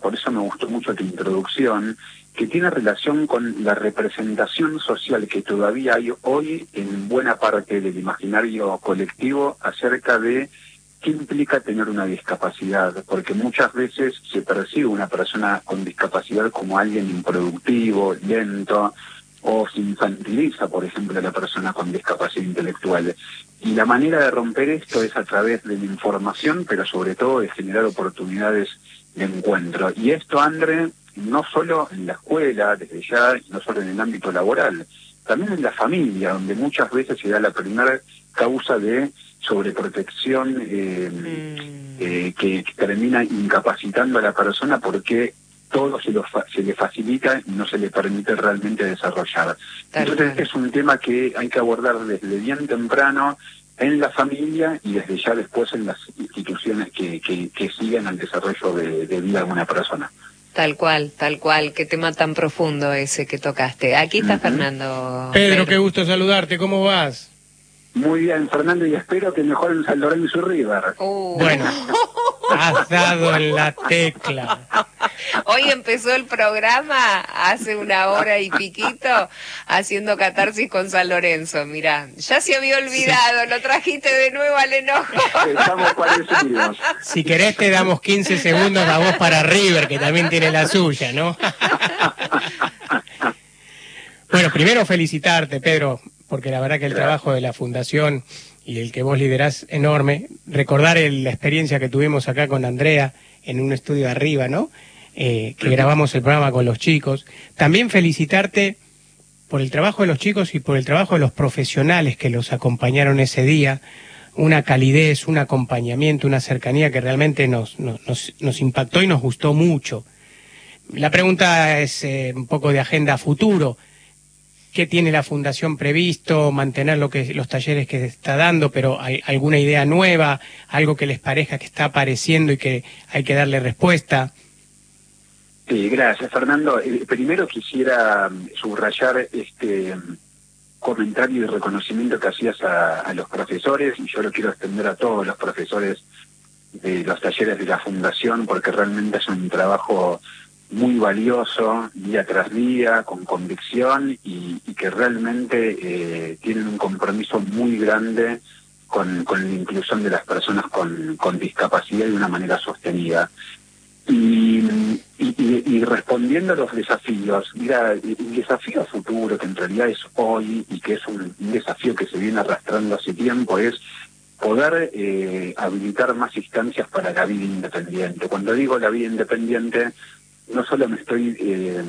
por eso me gustó mucho tu introducción, que tiene relación con la representación social que todavía hay hoy en buena parte del imaginario colectivo acerca de qué implica tener una discapacidad, porque muchas veces se percibe una persona con discapacidad como alguien improductivo, lento, o se infantiliza, por ejemplo, a la persona con discapacidad intelectual. Y la manera de romper esto es a través de la información, pero sobre todo de generar oportunidades de encuentro. Y esto, André, no solo en la escuela, desde ya, y no solo en el ámbito laboral, también en la familia, donde muchas veces se da la primera causa de sobreprotección que termina incapacitando a la persona porque todo se le facilita y no se le permite realmente desarrollar. Entonces es un tema que hay que abordar desde bien temprano en la familia y desde ya después en las instituciones que siguen al desarrollo de vida de una persona. Tal cual, qué tema tan profundo ese que tocaste. Aquí está Fernando. Pedro, qué gusto saludarte, ¿cómo vas? Muy bien, Fernando, y espero que mejoren San Lorenzo y River. Bueno, has dado en la tecla. Hoy empezó el programa, hace una hora y piquito, haciendo catarsis con San Lorenzo. Mirá, ya se había olvidado, sí. Lo trajiste de nuevo al enojo. Estamos parecidos. Si querés te damos 15 segundos a vos para River, que también tiene la suya, ¿no? Bueno, primero felicitarte, Pedro, porque la verdad que el trabajo de la Fundación y el que vos liderás enorme. Recordar la experiencia que tuvimos acá con Andrea en un estudio arriba, ¿no? Que grabamos el programa con los chicos. También felicitarte por el trabajo de los chicos y por el trabajo de los profesionales que los acompañaron ese día. Una calidez, un acompañamiento, una cercanía que realmente nos impactó y nos gustó mucho. La pregunta es un poco de agenda a futuro. ¿Qué tiene la Fundación previsto? Mantener los talleres que se está dando, pero ¿hay alguna idea nueva? ¿Algo que les parezca que está apareciendo y que hay que darle respuesta? Sí, gracias, Fernando. Primero quisiera subrayar este comentario y reconocimiento que hacías a los profesores, y yo lo quiero extender a todos los profesores de los talleres de la Fundación, porque realmente es un trabajo muy valioso, día tras día, con convicción, y que realmente tienen un compromiso muy grande con la inclusión de las personas con discapacidad de una manera sostenida. Y respondiendo a los desafíos, mira, el desafío futuro, que en realidad es hoy, y que es un desafío que se viene arrastrando hace tiempo, es poder habilitar más instancias para la vida independiente. Cuando digo la vida independiente, no solo me estoy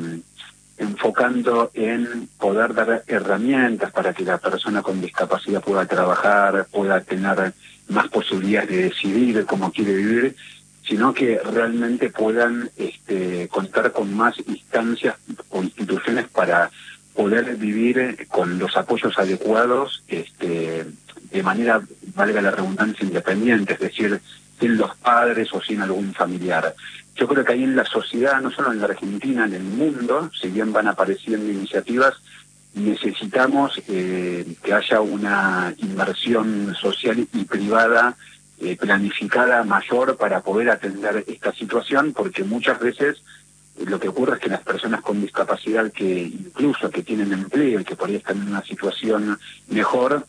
enfocando en poder dar herramientas para que la persona con discapacidad pueda trabajar, pueda tener más posibilidades de decidir cómo quiere vivir, sino que realmente puedan contar con más instancias o instituciones para poder vivir con los apoyos adecuados de manera, valga la redundancia, independiente, es decir, sin los padres o sin algún familiar. Yo creo que ahí en la sociedad, no solo en la Argentina, en el mundo, si bien van apareciendo iniciativas, necesitamos que haya una inversión social y privada planificada mayor para poder atender esta situación, porque muchas veces lo que ocurre es que las personas con discapacidad que incluso que tienen empleo y que por ahí están en una situación mejor,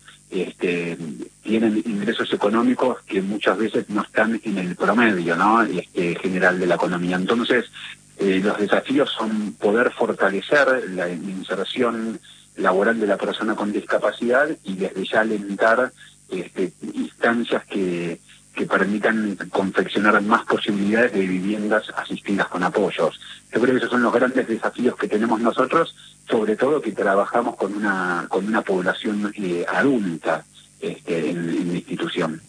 tienen ingresos económicos que muchas veces no están en el promedio, ¿no? General de la economía. Entonces, los desafíos son poder fortalecer la inserción laboral de la persona con discapacidad y desde ya alentar instancias que permitan confeccionar más posibilidades de viviendas asistidas con apoyos. Yo creo que esos son los grandes desafíos que tenemos nosotros, sobre todo que trabajamos con una población adulta en la institución.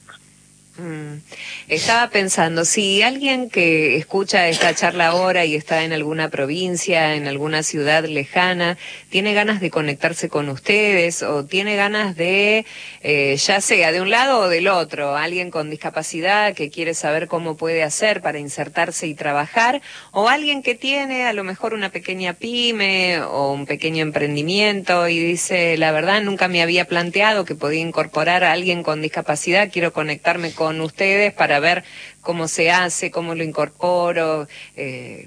Estaba pensando, si alguien que escucha esta charla ahora y está en alguna provincia, en alguna ciudad lejana, tiene ganas de conectarse con ustedes o tiene ganas de, ya sea de un lado o del otro, alguien con discapacidad que quiere saber cómo puede hacer para insertarse y trabajar, o alguien que tiene a lo mejor una pequeña pyme o un pequeño emprendimiento y dice, la verdad nunca me había planteado que podía incorporar a alguien con discapacidad, quiero conectarme con ustedes para ver cómo se hace, cómo lo incorporo,